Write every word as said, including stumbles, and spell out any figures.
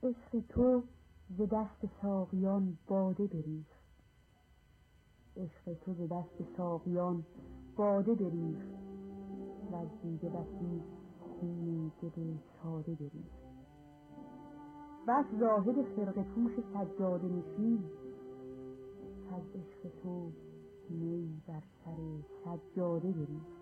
عشق تو ز دست ساقیان باده بریخت، عشق تو ز دست ساقیان باده بریخت، وز دیده بسی خون دل ساده بریخت. بس زاهد خرقه پوش سجاده نشین، از عشق تو می بر سر سجاده بریخت.